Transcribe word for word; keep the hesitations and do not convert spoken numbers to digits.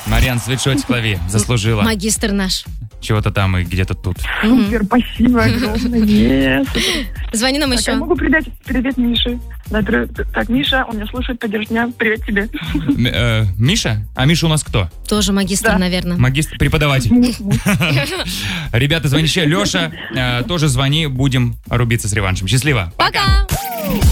Марьян, свитшотик лови. Заслужила. Магистр наш. Чего-то там и где-то тут. Супер, спасибо огромное. Yes. Звони нам Так, еще. я могу передать привет Мише. Да, привет. Так, Миша, он меня слушает, поддержит меня. Привет тебе. М- э, Миша? А Миша у нас кто? Тоже магистр, Да. наверное. Магистр, преподаватель. Муж, муж. Ребята, звоните. Леша, э, тоже звони. Будем рубиться с реваншем. Счастливо. Пока!